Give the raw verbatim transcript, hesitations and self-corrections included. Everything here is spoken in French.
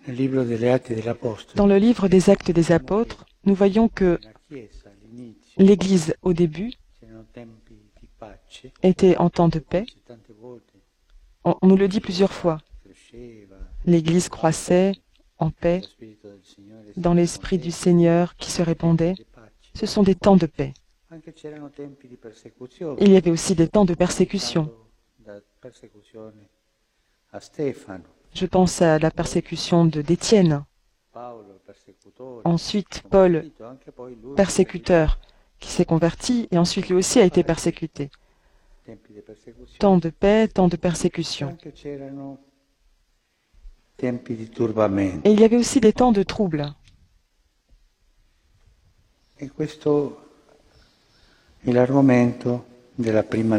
Dans le livre des Actes des Apôtres, nous voyons que l'Église, au début, était en temps de paix. On, on nous le dit plusieurs fois. L'Église croissait en paix, dans l'Esprit du Seigneur qui se répandait. Ce sont des temps de paix. Il y avait aussi des temps de persécution. Je pense à la persécution de d'Étienne. Ensuite, Paul, persécuteur, qui s'est converti, et ensuite lui aussi a été persécuté. Temps de paix, temps de persécution. Et il y avait aussi des temps de trouble. E questo è l'argomento della prima